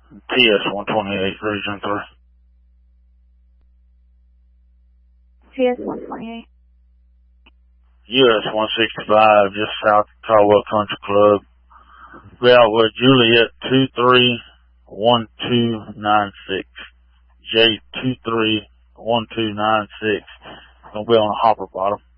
TS-128, Region 3. TS-128. US-165, just south of Caldwell Country Club. Route with Juliet 231296. J231296. Gonna be on a hopper bottom.